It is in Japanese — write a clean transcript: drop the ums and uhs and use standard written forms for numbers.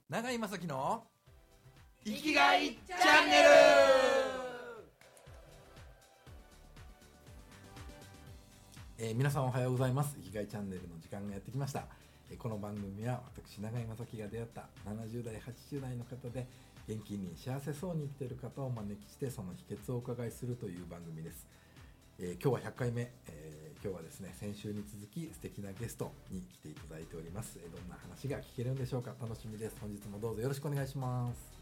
永井正樹の生きがいチャンネル。皆さんおはようございます。生きがいチャンネルの時間がやってきました。この番組は私永井正樹が出会った70代80代の方で元気に幸せそうに生きている方をお招きして、その秘訣をお伺いするという番組です。今日は100回目、今日はですね、先週に続き素敵なゲストに来ていただいております。どんな話が聞けるんでしょうか。楽しみです。本日もどうぞよろしくお願いします。